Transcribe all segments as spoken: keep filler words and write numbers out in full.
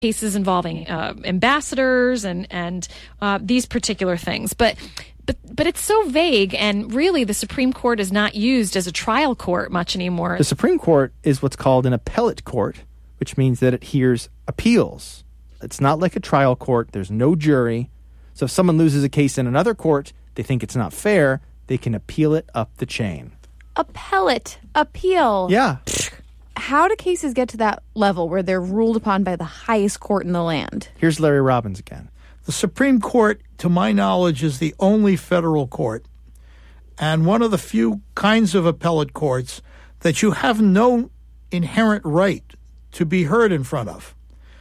cases involving uh, ambassadors and, and uh, these particular things. But But but it's so vague, and really the Supreme Court is not used as a trial court much anymore. The Supreme Court is what's called an appellate court, which means that it hears appeals. It's not like a trial court. There's no jury. So if someone loses a case in another court, they think it's not fair, they can appeal it up the chain. Appellate appeal. Yeah. How do cases get to that level where they're ruled upon by the highest court in the land? Here's Larry Robbins again. The Supreme Court, to my knowledge, is the only federal court and one of the few kinds of appellate courts that you have no inherent right to be heard in front of.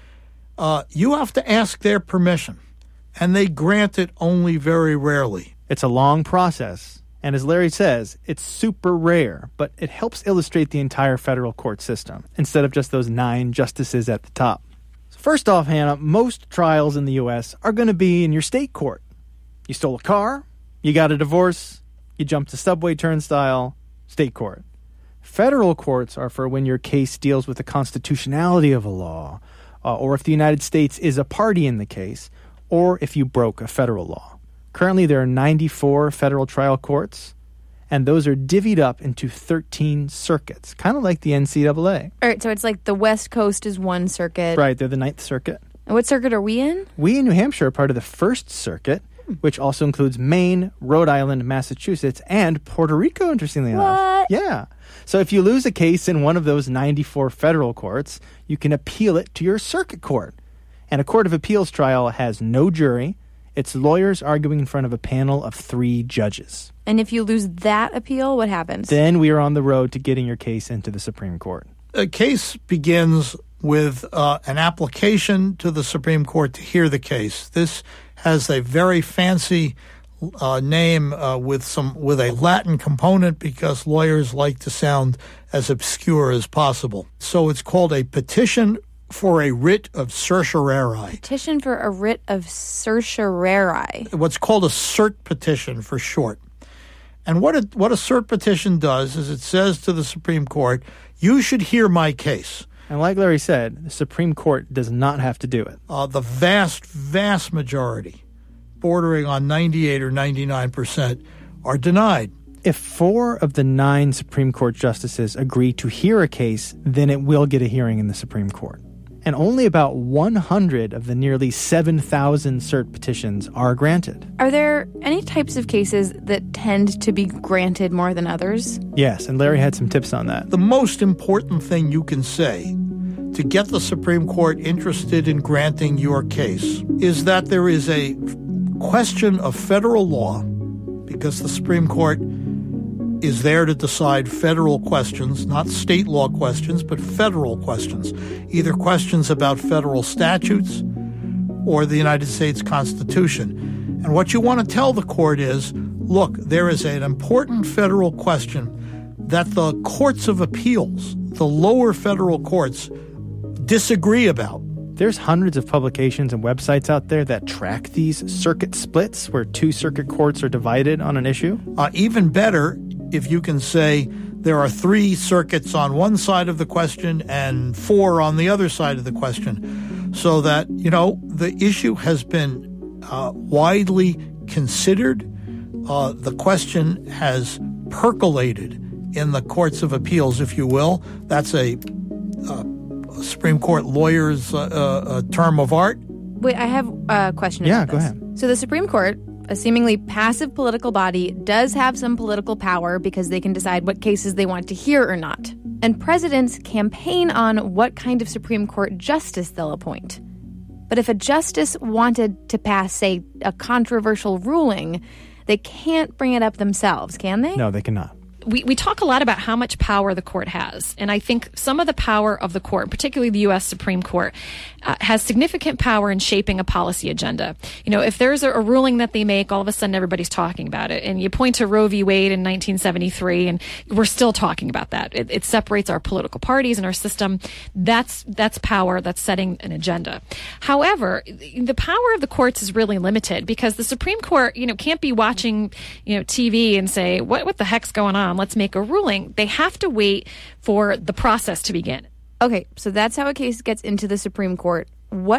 Uh, you have to ask their permission, and they grant it only very rarely. It's a long process, and as Larry says, it's super rare, but it helps illustrate the entire federal court system instead of just those nine justices at the top. First off, Hannah, most trials in the U S are going to be in your state court. You stole a car, you got a divorce, you jumped a subway turnstile, state court. Federal courts are for when your case deals with the constitutionality of a law, uh, or if the United States is a party in the case, or if you broke a federal law. Currently, there are ninety-four federal trial courts, and those are divvied up into thirteen circuits, kind of like the N C double A. All right, so it's like the West Coast is one circuit. Right, they're the Ninth Circuit. And what circuit are we in? We in New Hampshire are part of the First Circuit, hmm. which also includes Maine, Rhode Island, Massachusetts, and Puerto Rico, interestingly what? enough. Yeah. So if you lose a case in one of those ninety-four federal courts, you can appeal it to your circuit court. And a court of appeals trial has no jury. It's lawyers arguing in front of a panel of three judges. And if you lose that appeal, what happens? Then we are on the road to getting your case into the Supreme Court. A case begins with uh, an application to the Supreme Court to hear the case. This has a very fancy uh, name uh, with some with a Latin component because lawyers like to sound as obscure as possible. So it's called a petition for a writ of certiorari. Petition for a writ of certiorari. What's called a cert petition for short. And what a, what a cert petition does is it says to the Supreme Court, you should hear my case. And like Larry said, the Supreme Court does not have to do it. Uh, the vast, vast majority, bordering on ninety-eight or ninety-nine percent, are denied. If four of the nine Supreme Court justices agree to hear a case, then it will get a hearing in the Supreme Court. And only about one hundred of the nearly seven thousand cert petitions are granted. Are there any types of cases that tend to be granted more than others? Yes, and Larry had some tips on that. The most important thing you can say to get the Supreme Court interested in granting your case is that there is a question of federal law, because the Supreme Court is there to decide federal questions, not state law questions, but federal questions, either questions about federal statutes or the United States Constitution. And what you want to tell the court is, look, there is an important federal question that the courts of appeals, the lower federal courts, disagree about. There's hundreds of publications and websites out there that track these circuit splits where two circuit courts are divided on an issue. Uh, even better, if you can say there are three circuits on one side of the question and four on the other side of the question, so that, you know, the issue has been uh, widely considered. Uh, the question has percolated in the courts of appeals, if you will. That's a, uh, a Supreme Court lawyer's uh, uh, term of art. Wait, I have a question yeah, about this. Yeah, go ahead. So the Supreme Court, a seemingly passive political body, does have some political power because they can decide what cases they want to hear or not. And presidents campaign on what kind of Supreme Court justice they'll appoint. But if a justice wanted to pass, say, a controversial ruling, they can't bring it up themselves, can they? No, they cannot. We, we talk a lot about how much power the court has. And I think some of the power of the court, particularly the U S Supreme Court, uh, has significant power in shaping a policy agenda. You know, if there's a, a ruling that they make, all of a sudden everybody's talking about it. And you point to Roe v. Wade in nineteen seventy-three, and we're still talking about that. It, it separates our political parties and our system. That's that's power that's setting an agenda. However, the power of the courts is really limited because the Supreme Court, you know, can't be watching, you know, T V and say, what, what the heck's going on? Let's make a ruling. They have to wait for the process to begin. Okay, so that's how a case gets into the Supreme Court. what